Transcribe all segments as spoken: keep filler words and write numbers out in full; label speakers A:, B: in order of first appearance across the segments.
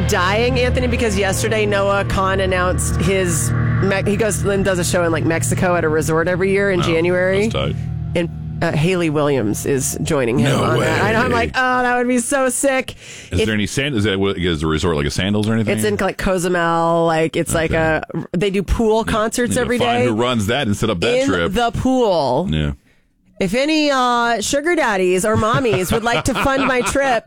A: I'm dying, Anthony, because yesterday Noah Khan announced his. He goes and does a show in like Mexico at a resort every year in
B: oh,
A: January.
B: That's tight.
A: And uh, Haley Williams is joining him
B: no
A: on
B: way.
A: that. I know, I'm like, oh, that would be so sick.
B: Is
A: it,
B: there any sand? Is that what, is the resort like a Sandals or anything?
A: It's in like Cozumel. Like it's okay. like a. They do pool concerts every day.
B: Find who runs that and set up that
A: in
B: trip.
A: The pool.
B: Yeah.
A: If any uh, sugar daddies or mommies would like to fund my trip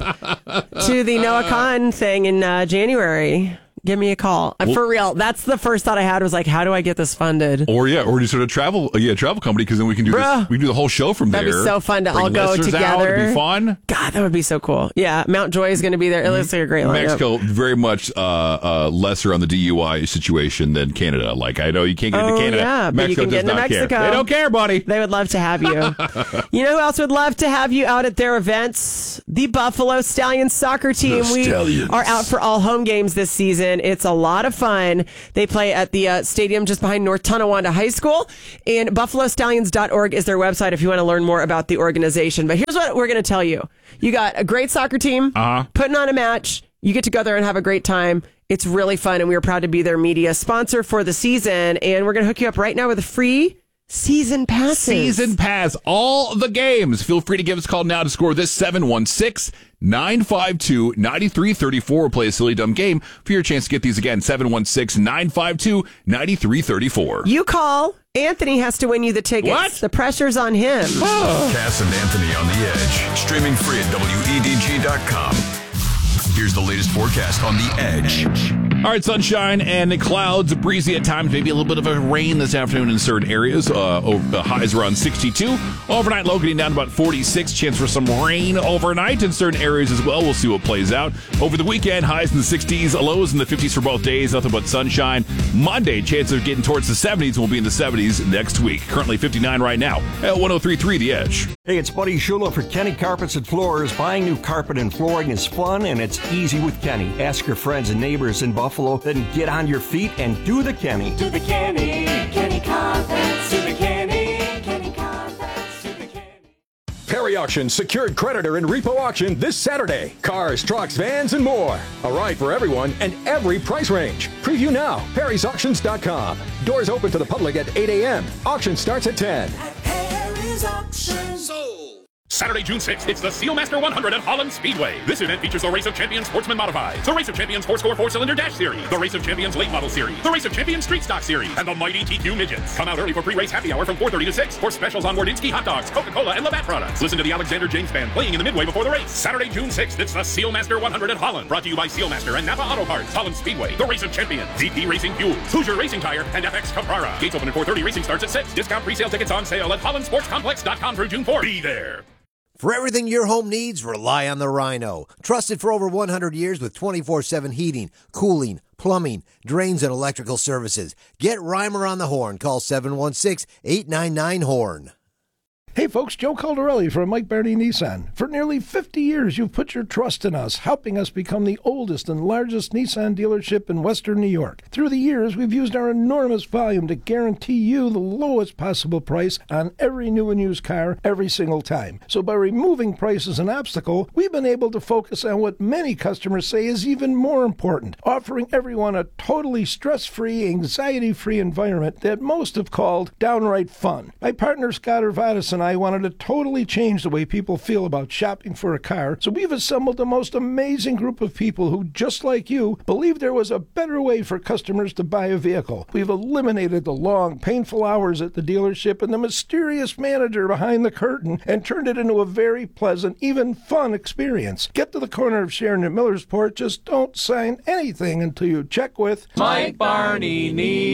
A: to the Noah Khan thing in uh, January, give me a call. Well, For real, that's the first thought I had was like, how do I get this funded?
B: Or yeah, or just sort of travel, uh, yeah, travel company because then we can do
A: Bruh,
B: this. We can do the whole show from
A: that'd
B: there.
A: That'd be so fun to all go together.
B: Out. It'd be fun.
A: God, that would be so cool. Yeah, Mount Joy is going to be there. It looks like a great lineup.
B: Mexico very much uh, uh, lesser on the D U I situation than Canada. Like I know you can't get
A: oh,
B: into Canada.
A: Yeah,
B: Mexico
A: but you can get
B: does
A: into
B: not
A: Mexico.
B: care. They don't care, buddy.
A: They would love to have you. You know who else would love to have you out at their events? The Buffalo Stallions soccer team.
B: The
A: we
B: Stallions.
A: are out for all home games this season. It's a lot of fun. They play at the uh, stadium just behind North Tonawanda High School. And buffalo stallions dot org is their website if you want to learn more about the organization. But here's what we're going to tell you. You got a great soccer team
B: uh-huh.
A: putting on a match. You get to go there and have a great time. It's really fun, and we are proud to be their media sponsor for the season. And we're going to hook you up right now with a free season passes.
B: Season pass. All the games. Feel free to give us a call now to score this seven one six, nine five two, nine three three four. Play a silly dumb game for your chance to get these again. seven one six, nine five two, nine three three four.
A: You call. Anthony has to win you the tickets.
B: What?
A: The pressure's on him.
C: Oh. Cass and Anthony on the Edge. Streaming free at W E D G dot com. Here's the latest forecast on the Edge.
B: All right, sunshine and clouds, breezy at times, maybe a little bit of a rain this afternoon in certain areas. Uh, over, uh, highs around sixty-two. Overnight low getting down to about forty-six. Chance for some rain overnight in certain areas as well. We'll see what plays out. Over the weekend, highs in the sixties, lows in the fifties for both days. Nothing but sunshine. Monday, chance of getting towards the seventies. We'll be in the seventies next week. Currently fifty-nine right now at one oh three point three The Edge.
D: Hey, it's Buddy Shula for Kenny Carpets and Floors. Buying new carpet and flooring is fun, and it's easy with Kenny. Ask your friends and neighbors in Buffalo, then get on your feet and do the Kenny.
E: Do the Kenny, Kenny Carpets, do the Kenny, Kenny Carpets, do the Kenny.
F: Perry Auction secured creditor and repo auction this Saturday. Cars, trucks, vans, and more. A ride for everyone and every price range. Preview now, perrys auctions dot com. Doors open to the public at eight a.m. Auction starts at ten.
E: At Perry's Auctions.
G: Saturday, June sixth, it's the Sealmaster one hundred at Holland Speedway. This event features the Race of Champions Sportsman Modified, the Race of Champions four-score four-cylinder dash series, the Race of Champions late model series, the Race of Champions street stock series, and the mighty T Q midgets. Come out early for pre-race happy hour from four thirty to six for specials on Wardinsky hot dogs, Coca-Cola, and Labatt products. Listen to the Alexander James Band playing in the midway before the race. Saturday, June sixth, it's the Sealmaster one hundred at Holland. Brought to you by Sealmaster and Napa Auto Parts, Holland Speedway, the Race of Champions, D P Racing Fuels, Hoosier Racing Tire, and F X Caprara. Gates open at four thirty. Racing starts at six. Discount presale tickets on sale at holland sports complex dot com through June fourth. Be there.
H: For everything your home needs, rely on the Rhino. Trusted for over one hundred years with twenty-four seven heating, cooling, plumbing, drains, and electrical services. Get Reimer on the horn. Call seven one six, eight nine nine, HORN.
I: Hey folks, Joe Caldarelli from Mike Barney Nissan. For nearly fifty years, you've put your trust in us, helping us become the oldest and largest Nissan dealership in Western New York. Through the years, we've used our enormous volume to guarantee you the lowest possible price on every new and used car every single time. So by removing price as an obstacle, we've been able to focus on what many customers say is even more important, offering everyone a totally stress-free, anxiety-free environment that most have called downright fun. My partner Scott Urvatis and I wanted to totally change the way people feel about shopping for a car, so we've assembled the most amazing group of people who, just like you, believe there was a better way for customers to buy a vehicle. We've eliminated the long, painful hours at the dealership and the mysterious manager behind the curtain and turned it into a very pleasant, even fun experience. Get to the corner of Sharon and Millersport, just don't sign anything until you check with
J: Mike Barney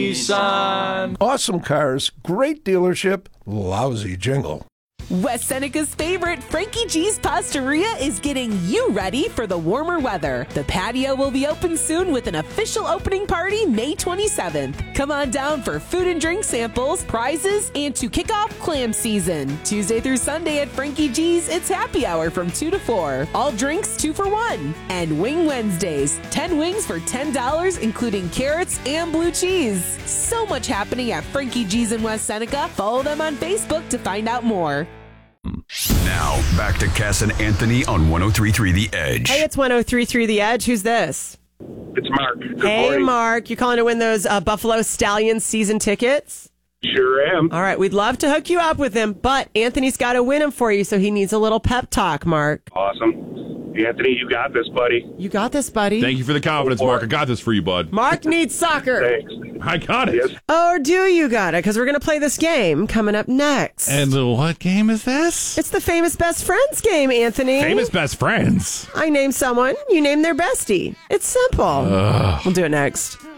J: Nissan.
I: Awesome cars, great dealership, lousy jingle.
K: West Seneca's favorite, Frankie G's Pastaria, is getting you ready for the warmer weather. The patio will be open soon with an official opening party May twenty-seventh. Come on down for food and drink samples, prizes, and to kick off clam season. Tuesday through Sunday at Frankie G's, it's happy hour from two to four. All drinks two for one. And Wing Wednesdays, ten wings for ten dollars, including carrots and blue cheese. So much happening at Frankie G's in West Seneca. Follow them on Facebook to find out more.
C: Now, back to Cass and Anthony on one oh three point three The Edge.
A: Hey, it's one oh three point three The Edge. Who's this?
L: It's Mark. Good
A: Hey,
L: morning.
A: Mark. You calling to win those uh, Buffalo Stallions season tickets?
L: Sure am.
A: All right. We'd love to hook you up with him, but Anthony's got to win them for you, so he needs a little pep talk, Mark.
L: Awesome. Anthony, you got this, buddy.
A: You got this, buddy.
B: Thank you for the confidence, Mark. I got this for you, bud.
A: Mark needs soccer.
L: Thanks.
B: I got it.
L: Yes.
A: Or do you got it? Because we're going to play this game coming up next.
B: And uh, what game is this?
A: It's the famous best friends game, Anthony.
B: Famous best friends.
A: I name someone, you name their bestie. It's simple.
B: Ugh.
A: We'll do it next.